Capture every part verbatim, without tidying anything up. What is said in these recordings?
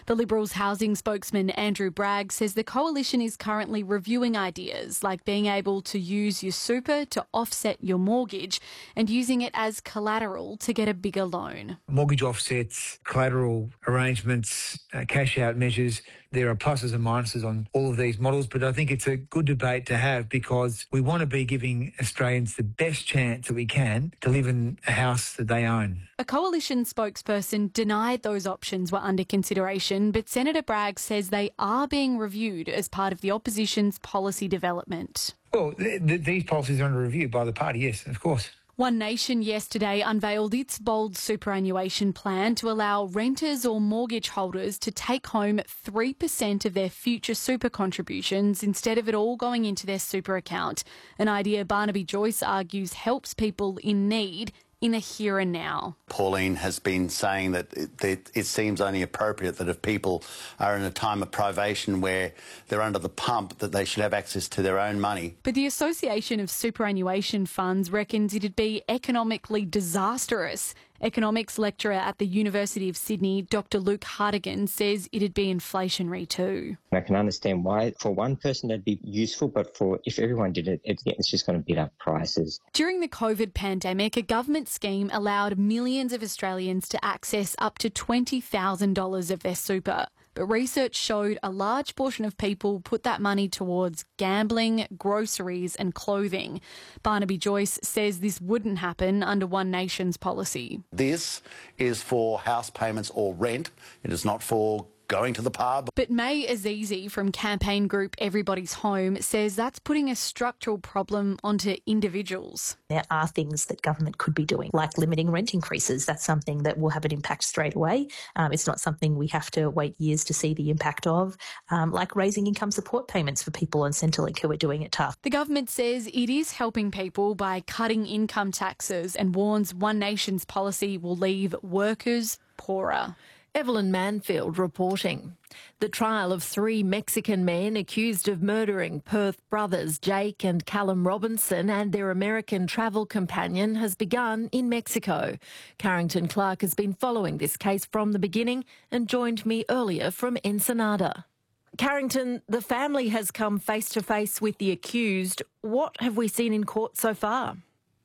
The Liberals' housing spokesman Andrew Bragg says the coalition is currently reviewing ideas like being able to use your super to offset your mortgage and using it as collateral to get a bigger loan. Mortgage offsets, collateral arrangements, uh, cash-out measures, there are pluses and minuses on all of these models, but I think it's a good debate to have because we want to be giving Australians the best chance that we can to live in a house that they own. A coalition spokesperson denied those options were under consideration, but Senator Bragg says they are being reviewed as part of the opposition's policy development. Well, th- th- these policies are under review by the party, yes, of course. One Nation yesterday unveiled its bold superannuation plan to allow renters or mortgage holders to take home three percent of their future super contributions instead of it all going into their super account, an idea Barnaby Joyce argues helps people in need in the here and now. Pauline has been saying that it, that it seems only appropriate that if people are in a time of privation where they're under the pump, that they should have access to their own money. But the Association of Superannuation Funds reckons it'd be economically disastrous. Economics lecturer at the University of Sydney, Doctor Luke Hartigan, says it'd be inflationary too. I can understand why for one person that'd be useful, but for if everyone did it, it's just going to beat up prices. During the COVID pandemic, a government scheme allowed millions of Australians to access up to twenty thousand dollars of their super. But research showed a large portion of people put that money towards gambling, groceries and clothing. Barnaby Joyce says this wouldn't happen under One Nation's policy. This is for house payments or rent. It is not for going to the pub. But May Azizi from campaign group Everybody's Home says that's putting a structural problem onto individuals. There are things that government could be doing, like limiting rent increases. That's something that will have an impact straight away. Um, it's not something we have to wait years to see the impact of, um, like raising income support payments for people on Centrelink who are doing it tough. The government says it is helping people by cutting income taxes and warns One Nation's policy will leave workers poorer. Evelyn Manfield reporting. The trial of three Mexican men accused of murdering Perth brothers Jake and Callum Robinson and their American travel companion has begun in Mexico. Carrington Clark has been following this case from the beginning and joined me earlier from Ensenada. Carrington, the family has come face to face with the accused. What have we seen in court so far?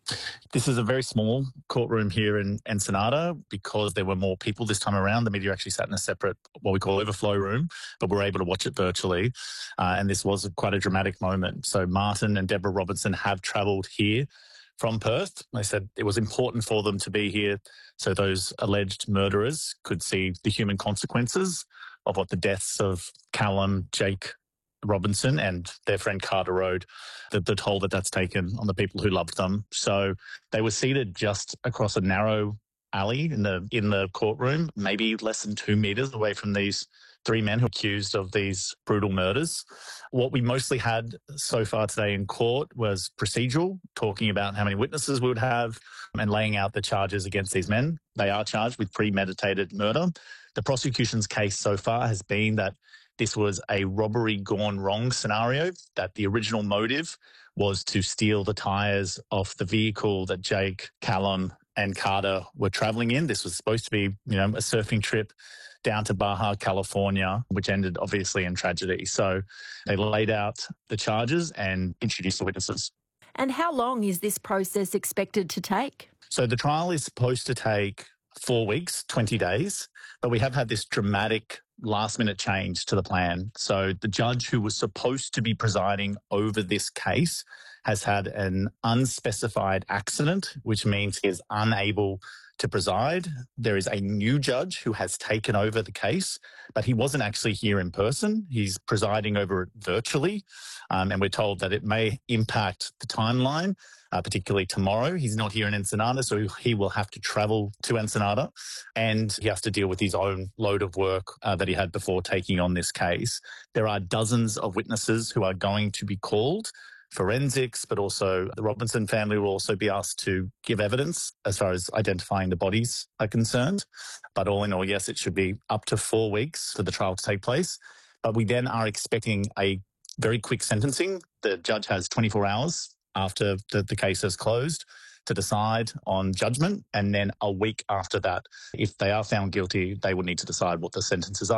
This is a very small courtroom here in Ensenada because there were more people this time around. The media actually sat in a separate, what we call overflow room, but we're able to watch it virtually. Uh, and this was quite a dramatic moment. So Martin and Deborah Robinson have travelled here from Perth. They said it was important for them to be here so those alleged murderers could see the human consequences of what the deaths of Callum, Jake Robinson and their friend Carter Road, the, the toll that that's taken on the people who loved them. So they were seated just across a narrow alley in the in the courtroom, maybe less than two metres away from these three men who are accused of these brutal murders. What we mostly had so far today in court was procedural, talking about how many witnesses we would have and laying out the charges against these men. They are charged with premeditated murder. The prosecution's case so far has been that this was a robbery gone wrong scenario, that the original motive was to steal the tyres off the vehicle that Jake, Callum and Carter were travelling in. This was supposed to be, you know, a surfing trip down to Baja, California, which ended obviously in tragedy. So they laid out the charges and introduced the witnesses. And how long is this process expected to take? So the trial is supposed to take four weeks, twenty days, but we have had this dramatic last minute change to the plan. So the judge who was supposed to be presiding over this case has had an unspecified accident, which means he is unable to preside. There is a new judge who has taken over the case, but he wasn't actually here in person. He's presiding over it virtually. Um, and we're told that it may impact the timeline, uh, particularly tomorrow. He's not here in Ensenada, so he will have to travel to Ensenada and he has to deal with his own load of work uh, that he had before taking on this case. There are dozens of witnesses who are going to be called. Forensics, but also the Robinson family will also be asked to give evidence as far as identifying the bodies are concerned. But all in all, yes, it should be up to four weeks for the trial to take place. But we then are expecting a very quick sentencing. The judge has twenty-four hours after the, the case is closed to decide on judgment. And then a week after that, if they are found guilty, they will need to decide what the sentences are.